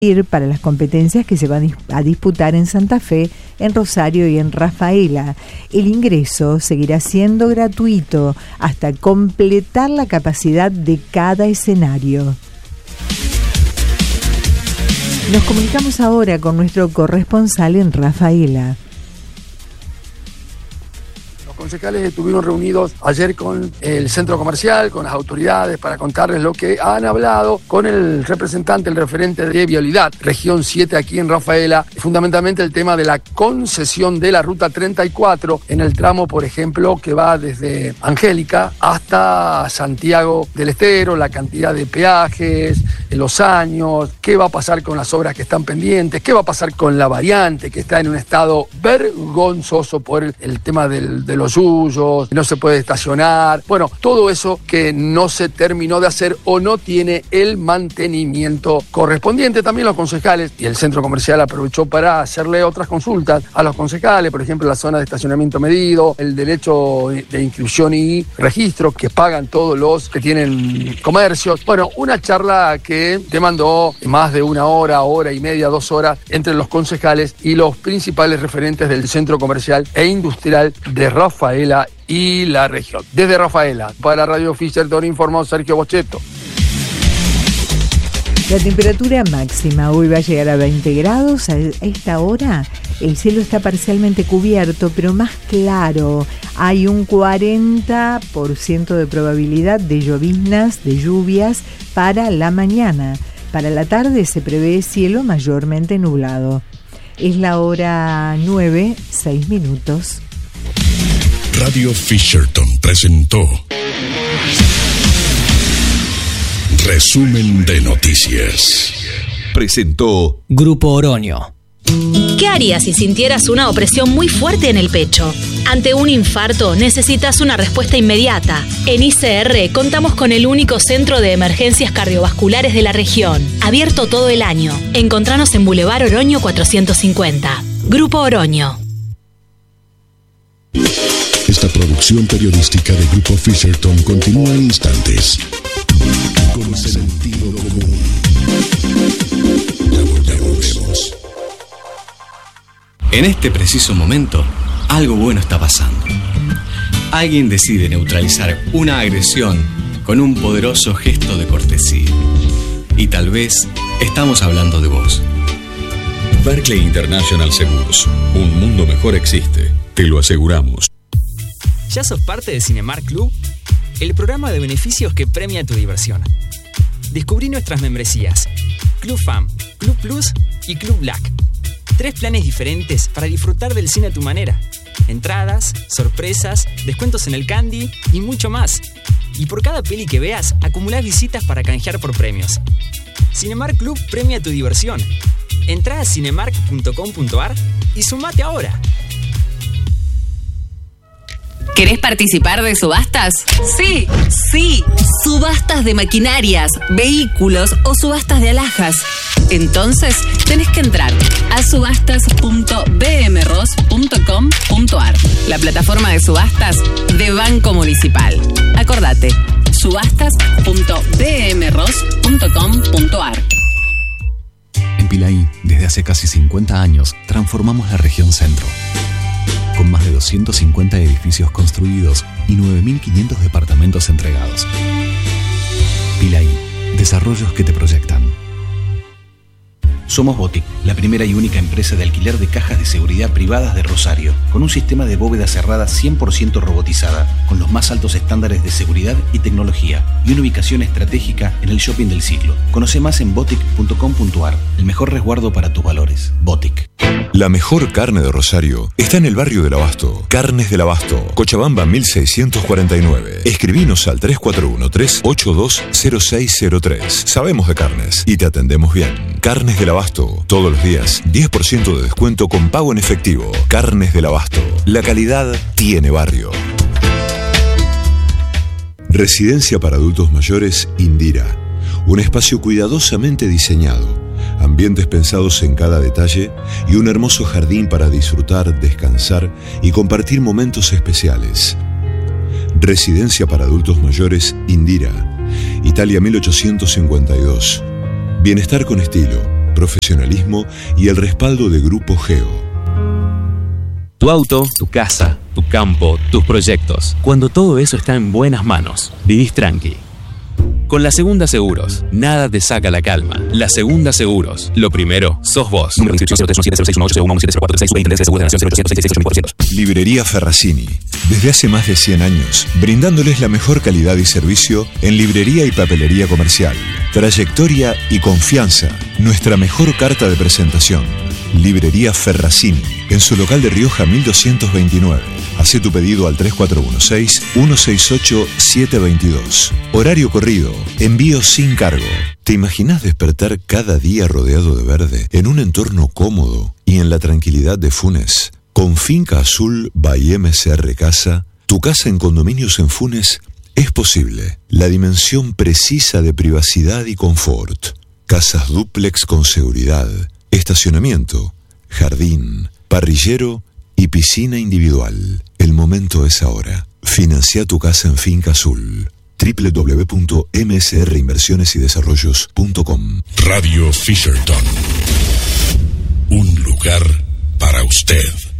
para las competencias que se van a disputar en Santa Fe, en Rosario y en Rafaela. El ingreso seguirá siendo gratuito hasta completar la capacidad de cada escenario. Nos comunicamos ahora con nuestro corresponsal en Rafaela. Los concejales estuvieron reunidos ayer con el centro comercial, con las autoridades, para contarles lo que han hablado con el representante, el referente de Vialidad, región 7 aquí en Rafaela, fundamentalmente el tema de la concesión de la ruta 34 en el tramo, por ejemplo, que va desde Angélica hasta Santiago del Estero, la cantidad de peajes, los años, qué va a pasar con las obras que están pendientes, qué va a pasar con la variante que está en un estado vergonzoso por el tema de los yuyos, no se puede estacionar, bueno, todo eso que no se terminó de hacer o no tiene el mantenimiento correspondiente. También los concejales y el centro comercial aprovechó para hacerle otras consultas a los concejales, por ejemplo, la zona de estacionamiento medido, el derecho de inscripción y registro que pagan todos los que tienen comercios. Bueno, una charla que demandó más de una hora, hora y media, 2 horas entre los concejales y los principales referentes del centro comercial e industrial de Rafaela y la región. Desde Rafaela, para Radio Fisherton informó Sergio Boschetto. La temperatura máxima hoy va a llegar a 20 grados. A esta hora el cielo está parcialmente cubierto, pero más claro. Hay un 40% de probabilidad de lloviznas, de lluvias para la mañana. Para la tarde se prevé cielo mayormente nublado. Es la hora 9:06. Radio Fisherton presentó Resumen de Noticias. Presentó Grupo Oroño. ¿Qué harías si sintieras una opresión muy fuerte en el pecho? Ante un infarto necesitas una respuesta inmediata. En ICR contamos con el único centro de emergencias cardiovasculares de la región, abierto todo el año. Encontranos en Boulevard Oroño 450. Grupo Oroño. Esta producción periodística de Grupo Fisherton continúa en instantes. Con sentido común. Ya volvemos. En este preciso momento, algo bueno está pasando. Alguien decide neutralizar una agresión con un poderoso gesto de cortesía. Y tal vez estamos hablando de vos. Berkeley International Seguros. Un mundo mejor existe. Te lo aseguramos. ¿Ya sos parte de Cinemark Club? El programa de beneficios que premia tu diversión. Descubrí nuestras membresías: Club Fam, Club Plus y Club Black. 3 planes diferentes para disfrutar del cine a tu manera. Entradas, sorpresas, descuentos en el candy y mucho más. Y por cada peli que veas, acumulás visitas para canjear por premios. Cinemark Club premia tu diversión. Entrá a cinemark.com.ar y sumate ahora. ¿Querés participar de subastas? Sí, sí. Subastas de maquinarias, vehículos o subastas de alhajas. Entonces, tenés que entrar a subastas.bmros.com.ar, la plataforma de subastas de Banco Municipal. Acordate, subastas.bmros.com.ar. En Pilaí, desde hace casi 50 años, transformamos la región centro. Con más de 250 edificios construidos y 9.500 departamentos entregados. Pilaí, desarrollos que te proyectan. Somos Botic, la primera y única empresa de alquiler de cajas de seguridad privadas de Rosario, con un sistema de bóveda cerrada 100% robotizada, con los más altos estándares de seguridad y tecnología, y una ubicación estratégica en el shopping del siglo. Conoce más en botic.com.ar, el mejor resguardo para tus valores. Botic. La mejor carne de Rosario está en el barrio del Abasto. Carnes del Abasto, Cochabamba 1649. Escribinos al 3413-820603. Sabemos de carnes y te atendemos bien. Carnes del Abasto, todos los días 10% de descuento con pago en efectivo. Carnes del Abasto, la calidad tiene barrio. Residencia para adultos mayores Indira. Un espacio cuidadosamente diseñado, ambientes pensados en cada detalle y un hermoso jardín para disfrutar, descansar y compartir momentos especiales. Residencia para adultos mayores Indira, Italia 1852. Bienestar con estilo, profesionalismo y el respaldo de Grupo Geo. Tu auto, tu casa, tu campo, tus proyectos. Cuando todo eso está en buenas manos, vivís tranqui. Con La Segunda Seguros, nada te saca la calma. La Segunda Seguros, lo primero, sos vos. Número de inscripción 0317061704362036 Librería Ferracini. Desde hace más de 100 años, brindándoles la mejor calidad y servicio en librería y papelería comercial. Trayectoria y confianza, nuestra mejor carta de presentación. Librería Ferracini, en su local de Rioja 1229. Hacé tu pedido al 3416-168-722. Horario corrido, envío sin cargo. ¿Te imaginas despertar cada día rodeado de verde, en un entorno cómodo y en la tranquilidad de Funes? Con Finca Azul by MCR Casa, tu casa en condominios en Funes es posible. La dimensión precisa de privacidad y confort. Casas dúplex con seguridad, estacionamiento, jardín, parrillero y piscina individual. El momento es ahora. Financia tu casa en Finca Azul. www.msrinversionesydesarrollos.com. Radio Fisherton. Un lugar para usted.